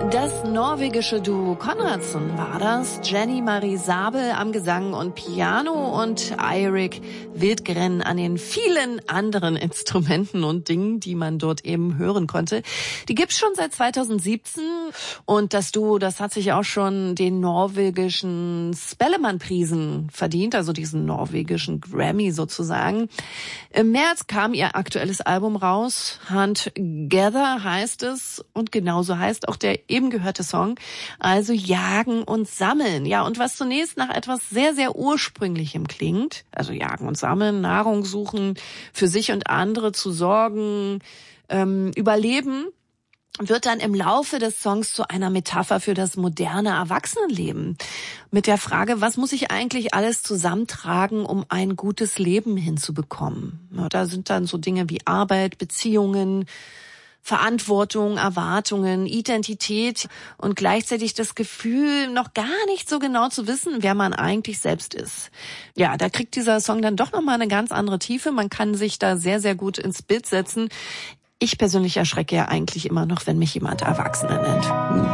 Das norwegische Duo Konradsen war das. Jenny Marie Sabel am Gesang und Piano und Eirik Wildgren an den vielen anderen Instrumenten und Dingen, die man dort eben hören konnte. Die gibt's schon seit 2017 und das Duo, das hat sich auch schon den norwegischen Spellemannprisen verdient, also diesen norwegischen Grammy sozusagen. Im März kam ihr aktuelles Album raus, Hunt Gather heißt es und genauso heißt auch der eben gehörte Song, also Jagen und Sammeln. Ja, und was zunächst nach etwas sehr, sehr Ursprünglichem klingt, also Jagen und Sammeln, Nahrung suchen, für sich und andere zu sorgen, überleben, wird dann im Laufe des Songs zu einer Metapher für das moderne Erwachsenenleben. Mit der Frage, was muss ich eigentlich alles zusammentragen, um ein gutes Leben hinzubekommen? Ja, da sind dann so Dinge wie Arbeit, Beziehungen, Verantwortung, Erwartungen, Identität und gleichzeitig das Gefühl, noch gar nicht so genau zu wissen, wer man eigentlich selbst ist. Ja, da kriegt dieser Song dann doch nochmal eine ganz andere Tiefe. Man kann sich da sehr, sehr gut ins Bild setzen. Ich persönlich erschrecke ja eigentlich immer noch, wenn mich jemand Erwachsene nennt.